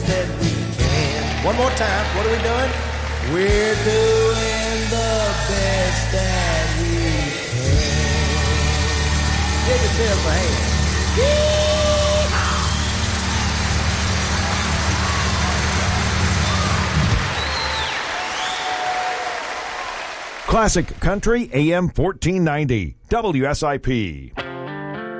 that we can. One more time. What are we doing? We're doing the best that we can. Give yourself a hand. Classic Country AM 1490 WSIP.